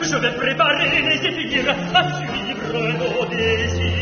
Je vais préparer les zéphyrs à suivre nos désirs.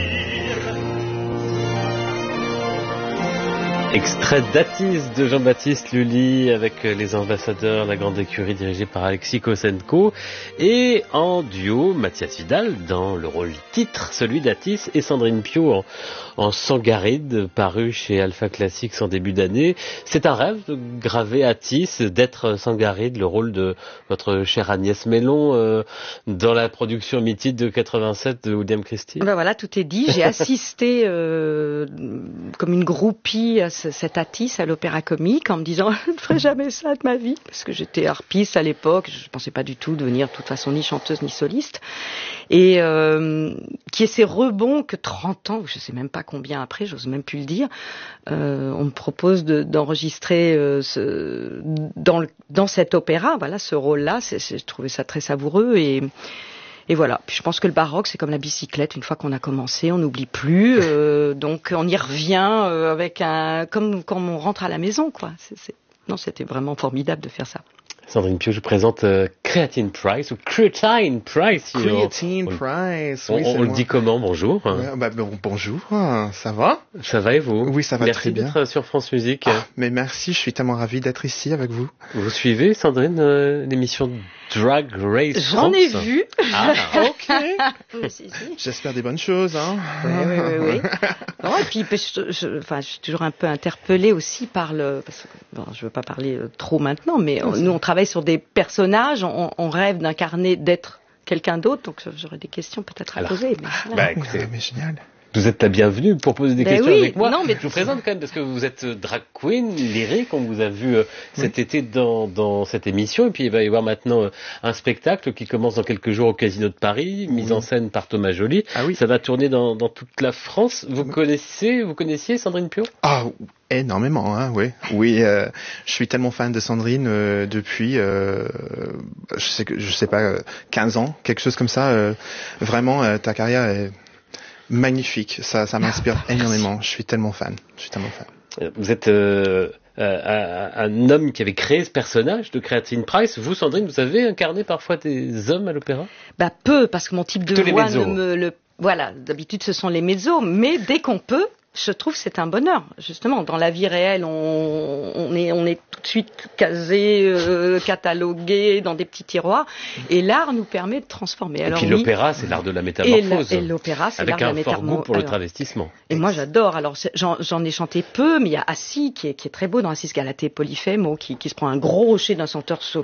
Extrait d'Atis de Jean-Baptiste Lully avec les ambassadeurs, la grande écurie dirigée par Alexis Kosenko et en duo Mathias Vidal dans le rôle titre, celui d'Atis, et Sandrine Piau en Sangaride, paru chez Alpha Classics en début d'année. C'est un rêve de graver Atis, d'être Sangaride, le rôle de votre chère Agnès Mellon dans la production mythique de 87 de William Christie. Ben voilà, tout est dit. J'ai assisté comme une groupie à cette Atis à l'Opéra Comique en me disant je ne ferai jamais ça de ma vie, parce que j'étais harpiste à l'époque, je ne pensais pas du tout devenir de toute façon ni chanteuse ni soliste, et qui est ces rebonds que 30 ans, je ne sais même pas combien après, j'ose même plus le dire, on me propose d'enregistrer dans cet opéra, voilà, ce rôle-là, j'ai trouvé ça très savoureux, et voilà. Puis je pense que le baroque, c'est comme la bicyclette. Une fois qu'on a commencé, on n'oublie plus. Donc on y revient avec comme quand on rentre à la maison, quoi. Non, c'était vraiment formidable de faire ça. Sandrine Piau, je présente Creatine Price ou Creatine Price. Creatine Price. Oui, on le dit comment? Bonjour. Bonjour. Ça va? Ça va et vous? Oui, ça va très bien. Merci d'être sur France Musique. Mais merci, je suis tellement ravi d'être ici avec vous. Vous suivez, Sandrine, l'émission Drag Race France? J'en ai vu. Ah, ok. Si. J'espère des bonnes choses, hein. Oui. Non, et puis, je suis toujours un peu interpellée aussi par je veux pas parler trop maintenant, mais nous, on travaille sur des personnages, on rêve d'incarner, d'être quelqu'un d'autre, donc j'aurais des questions peut-être à poser. Mais voilà. Écoutez, mais génial. Vous êtes la bienvenue pour poser des questions avec moi. Non, mais je vous présente quand même parce que vous êtes drag queen lyrique, on vous a vu cet été dans cette émission, et puis il va y avoir maintenant un spectacle qui commence dans quelques jours au Casino de Paris, mise en scène par Thomas Joly. Ah oui. Ça va tourner dans toute la France. Vous connaissiez Sandrine Piau? Ah, énormément, hein, oui. Oui, je suis tellement fan de Sandrine depuis, je sais pas, 15 ans, quelque chose comme ça. Vraiment, ta carrière est magnifique, ça m'inspire énormément. Je suis tellement fan. Vous êtes un homme qui avait créé ce personnage de Creatine Price. Vous, Sandrine, vous avez incarné parfois des hommes à l'opéra? Peu, parce que mon type de voix Voilà, d'habitude ce sont les mezzos, mais dès qu'on peut, je trouve que c'est un bonheur. Justement, dans la vie réelle, on est tout de suite casé, catalogué dans des petits tiroirs, et l'art nous permet de transformer. Alors, et puis l'opéra, c'est l'art de la métamorphose. Et l'opéra, c'est l'art de la métamorphose. Avec un fort goût pour le travestissement. Et moi, j'adore. Alors, j'en ai chanté peu, mais il y a Assis qui est très beau dans Assis Galatée Polyphème, qui se prend un gros rocher d'un centaure sur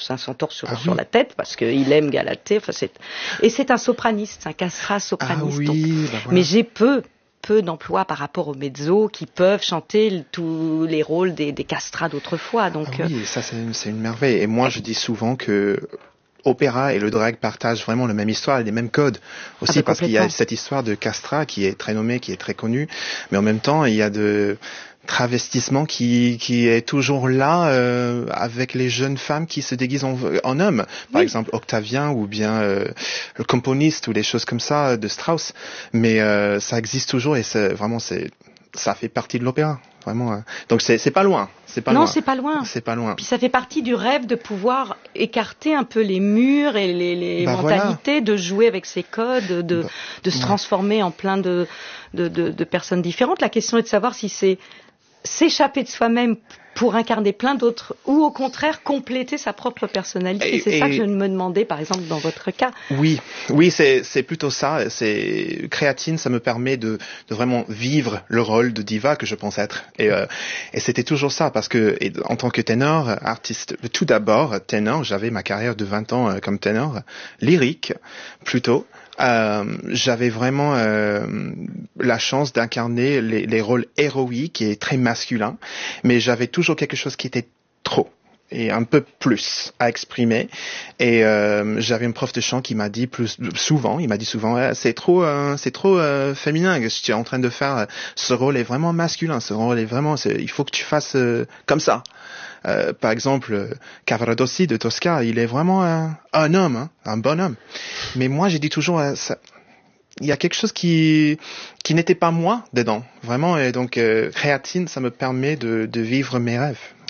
la tête, parce qu'il aime Galatée. Et c'est un sopraniste, un castrat sopraniste. Ah oui, donc. Voilà. Mais j'ai peu d'emploi par rapport aux mezzos qui peuvent chanter tous les rôles des castrats d'autrefois. Donc, oui, ça c'est une merveille. Et moi je dis souvent que opéra et le drag partagent vraiment la même histoire et les mêmes codes aussi, parce qu'il y a cette histoire de castrat qui est très nommée, qui est très connue, mais en même temps il y a de travestissement qui est toujours là avec les jeunes femmes qui se déguisent en hommes, par exemple Octavien ou bien le componiste ou des choses comme ça de Strauss, mais ça existe toujours et ça fait partie de l'opéra vraiment, donc c'est pas loin. C'est pas loin. Puis ça fait partie du rêve de pouvoir écarter un peu les murs et les mentalités, de jouer avec ces codes, de se transformer en plein de personnes différentes. La question est de savoir si c'est s'échapper de soi-même pour incarner plein d'autres, ou au contraire compléter sa propre personnalité. Et c'est ça que je me demandais, par exemple, dans votre cas. Oui, c'est plutôt ça. C'est Créatine, ça me permet de vraiment vivre le rôle de diva que je pense être. Et c'était toujours ça, parce que en tant que ténor, artiste, tout d'abord ténor, j'avais ma carrière de 20 ans comme ténor, lyrique plutôt. J'avais vraiment la chance d'incarner les rôles héroïques et très masculins, mais j'avais toujours quelque chose qui était trop et un peu plus à exprimer. Et j'avais une prof de chant qui m'a dit souvent, c'est trop féminin que tu es en train de faire. Ce rôle est vraiment masculin. Ce rôle est vraiment, il faut que tu fasses comme ça. Par exemple, Cavaradossi de Tosca, il est vraiment un homme, hein, un bon homme. Mais moi, j'ai dit toujours, il y a quelque chose qui n'était pas moi dedans, vraiment. Et donc, Créatine, ça me permet de vivre mes rêves.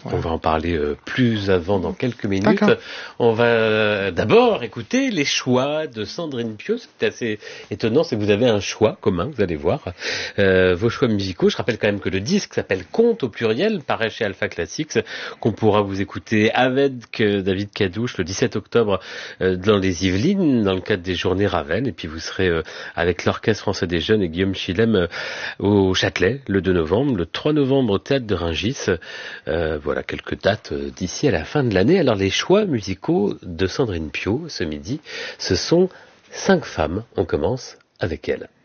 On va en parler plus avant dans quelques minutes. D'accord. On va d'abord écouter les choix de Sandrine Piau. C'est assez étonnant, c'est que vous avez un choix commun, vous allez voir. Vos choix musicaux, je rappelle quand même que le disque s'appelle Conte au pluriel, paraît chez Alpha Classics, qu'on pourra vous écouter avec David Cadouche le 17 octobre dans les Yvelines, dans le cadre des Journées Ravel. Et puis vous serez avec l'Orchestre Français des Jeunes et Guillaume Chilem au Châtelet le 2 novembre, le 3 novembre au Théâtre de Rungis. Voilà quelques dates d'ici à la fin de l'année. Alors les choix musicaux de Sandrine Piau ce midi, ce sont 5 femmes. On commence avec elle.